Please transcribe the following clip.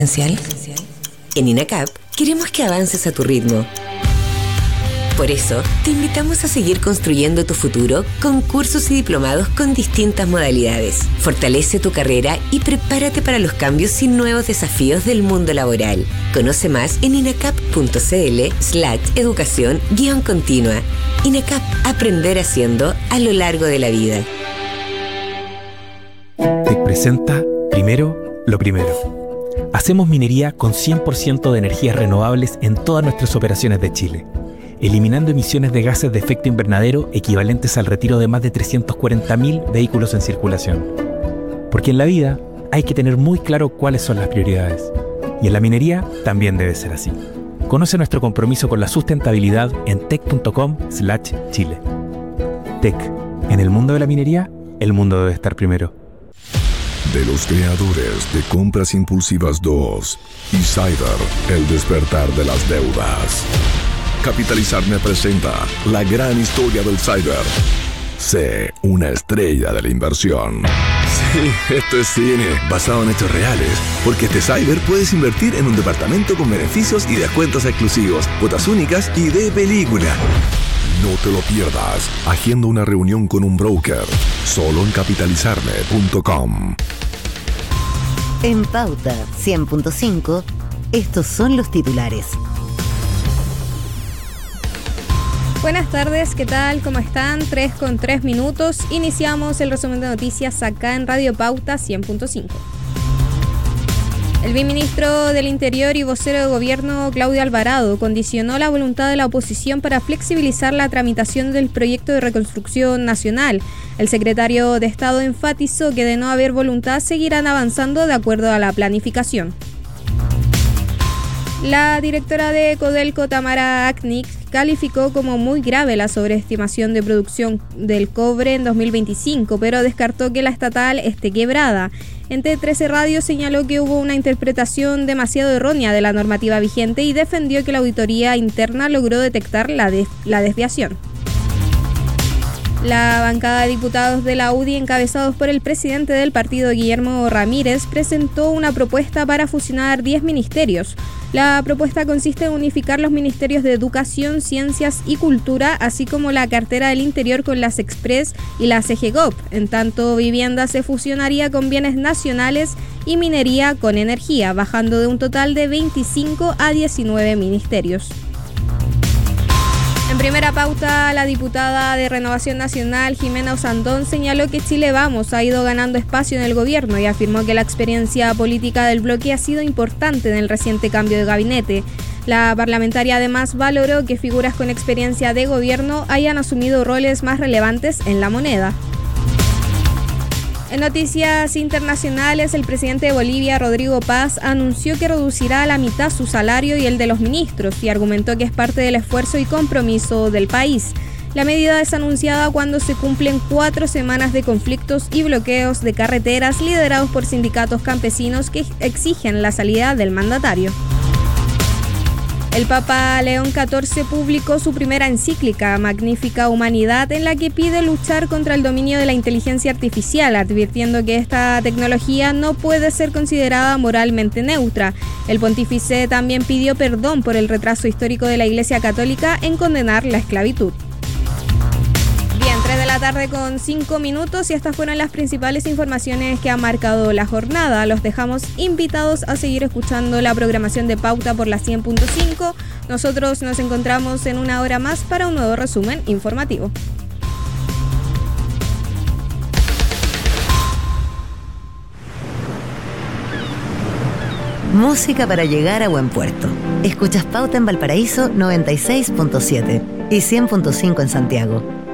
En INACAP queremos que avances a tu ritmo. Por eso, te invitamos a seguir construyendo tu futuro con cursos y diplomados con distintas modalidades. Fortalece tu carrera y prepárate para los cambios y nuevos desafíos del mundo laboral. Conoce más en inacap.cl/educación-continua. INACAP, aprender haciendo a lo largo de la vida. Te presenta Primero lo Primero. Hacemos minería con 100% de energías renovables en todas nuestras operaciones de Chile, eliminando emisiones de gases de efecto invernadero equivalentes al retiro de más de 340.000 vehículos en circulación. Porque en la vida hay que tener muy claro cuáles son las prioridades. Y en la minería también debe ser así. Conoce nuestro compromiso con la sustentabilidad en tec.com/Chile. Tec. En el mundo de la minería, el mundo debe estar primero. De los creadores de Compras Impulsivas 2 y Cyber, el despertar de las deudas. Capitalizarme presenta la gran historia del Cyber. Sé una estrella de la inversión. Sí, esto es cine, basado en hechos reales. Porque este Cyber puedes invertir en un departamento con beneficios y descuentos exclusivos, cuotas únicas y de película. No te lo pierdas. Agenda una reunión con un broker. Solo en capitalizarme.com. En Pauta 100.5, estos son los titulares. Buenas tardes, ¿qué tal? ¿Cómo están? 3:03. Iniciamos el resumen de noticias acá en Radio Pauta 100.5. El viceministro del Interior y vocero de Gobierno, Claudio Alvarado, condicionó la voluntad de la oposición para flexibilizar la tramitación del proyecto de reconstrucción nacional. El secretario de Estado enfatizó que de no haber voluntad seguirán avanzando de acuerdo a la planificación. La directora de Codelco, Tamara Aknik, calificó como muy grave la sobreestimación de producción del cobre en 2025, pero descartó que la estatal esté quebrada. En T13 Radio señaló que hubo una interpretación demasiado errónea de la normativa vigente y defendió que la auditoría interna logró detectar la desviación. La bancada de diputados de la UDI, encabezados por el presidente del partido, Guillermo Ramírez, presentó una propuesta para fusionar 10 ministerios. La propuesta consiste en unificar los ministerios de Educación, Ciencias y Cultura, así como la cartera del Interior con las Express y la CGGOP. En tanto, Vivienda se fusionaría con Bienes Nacionales y Minería con Energía, bajando de un total de 25 a 19 ministerios. En primera pauta, la diputada de Renovación Nacional, Jimena Osandón, señaló que Chile Vamos ha ido ganando espacio en el gobierno y afirmó que la experiencia política del bloque ha sido importante en el reciente cambio de gabinete. La parlamentaria además valoró que figuras con experiencia de gobierno hayan asumido roles más relevantes en la moneda. En noticias internacionales, el presidente de Bolivia, Rodrigo Paz, anunció que reducirá a la mitad su salario y el de los ministros y argumentó que es parte del esfuerzo y compromiso del país. La medida es anunciada cuando se cumplen 4 semanas de conflictos y bloqueos de carreteras liderados por sindicatos campesinos que exigen la salida del mandatario. El Papa León XIV publicó su primera encíclica, Magnifica Humanidad, en la que pide luchar contra el dominio de la inteligencia artificial, advirtiendo que esta tecnología no puede ser considerada moralmente neutra. El pontífice también pidió perdón por el retraso histórico de la Iglesia Católica en condenar la esclavitud. Bien, 3:05 y estas fueron las principales informaciones que han marcado la jornada. Los dejamos invitados a seguir escuchando la programación de Pauta por la 100.5. Nosotros nos encontramos en una hora más para un nuevo resumen informativo. Música para llegar a buen puerto. Escuchas Pauta en Valparaíso 96.7 y 100.5 en Santiago.